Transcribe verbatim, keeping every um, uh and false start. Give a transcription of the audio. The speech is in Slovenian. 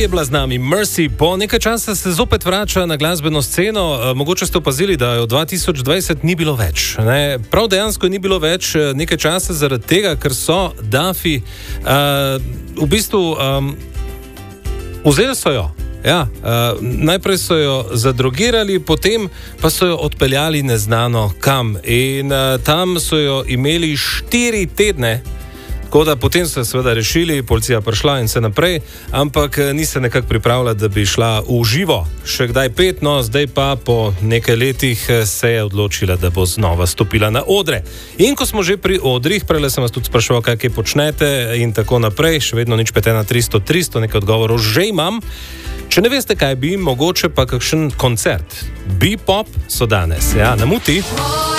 je bila z nami Mercy. Po nekaj časa se zopet vrača na glasbeno sceno. Mogoče ste opazili, da jo dva tisoč dvajset ni bilo več. Ne? Prav dejansko ni bilo več nekaj časa zaradi tega, ker so Daffy uh, v bistvu um, vzeli so jo. Ja, uh, najprej so jo zadrogirali, potem pa so jo odpeljali neznano kam. In uh, tam so jo imeli štiri tedne. Tako da potem so se seveda rešili, policija prišla in se naprej, ampak ni se nekako pripravila, da bi šla v živo. Še kdaj pet, no zdaj pa po nekaj letih se je odločila, da bo znova stopila na odre. In ko smo že pri odrih, prele sem vas tudi spraševal, kaj počnete in tako naprej, še vedno nič pet ena tristo tristo, nekaj odgovorov že imam. Če ne veste, kaj bi, mogoče pa kakšen koncert. Bepop so danes, ja, na Muti.